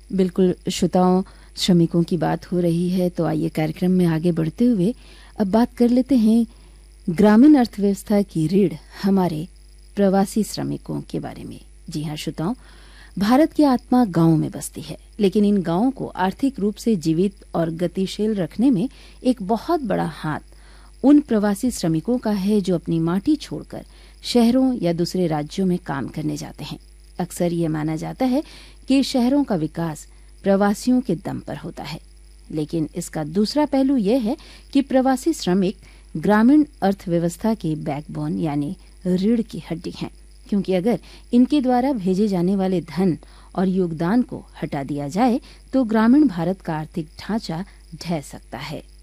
बिल्कुल श्रोताओं, श्रमिकों की बात हो रही है तो आइए कार्यक्रम में आगे बढ़ते हुए अब बात कर लेते हैं ग्रामीण अर्थव्यवस्था की रीढ़ हमारे प्रवासी श्रमिकों के बारे में। जी हाँ श्रोताओं, भारत की आत्मा गांवों में बसती है, लेकिन इन गांवों को आर्थिक रूप से जीवित और गतिशील रखने में एक बहुत बड़ा हाथ उन प्रवासी श्रमिकों का है जो अपनी माटी छोड़कर शहरों या दूसरे राज्यों में काम करने जाते हैं। अक्सर ये माना जाता है कि शहरों का विकास प्रवासियों के दम पर होता है, लेकिन इसका दूसरा पहलू यह है कि प्रवासी श्रमिक ग्रामीण अर्थव्यवस्था के बैकबोन यानी रीढ़ की हड्डी हैं, क्योंकि अगर इनके द्वारा भेजे जाने वाले धन और योगदान को हटा दिया जाए तो ग्रामीण भारत का आर्थिक ढांचा ढह सकता है।